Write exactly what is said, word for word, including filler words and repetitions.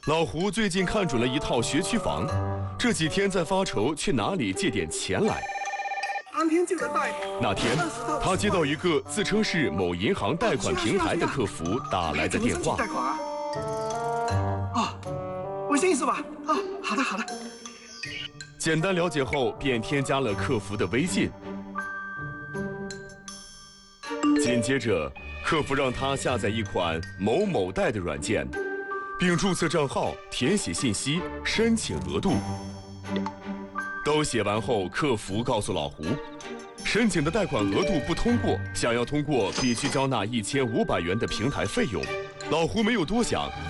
老胡最近看准了一套学区房，这几天在发愁去哪里借点钱来。 当天就得贷。 那天，他接到一个自称是某银行贷款平台的客服打来的电话。 贷款啊？啊，微信是吧？啊，好的好的。 简单了解后，便添加了客服的微信。紧接着，客服让他下载一款某某贷的软件，并注册账号、填写信息、申请额度。都写完后，客服告诉老胡，申请的贷款额度不通过，想要通过必须交纳一千五百元的平台费用。老胡没有多想，